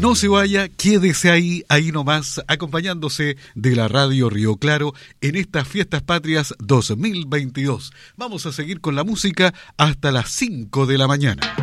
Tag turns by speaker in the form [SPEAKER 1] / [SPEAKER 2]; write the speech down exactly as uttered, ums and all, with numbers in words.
[SPEAKER 1] No se vaya, quédese ahí, ahí nomás, acompañándose de la Radio Río Claro en estas Fiestas Patrias dos mil veintidós. Vamos a seguir con la música hasta las cinco de la mañana.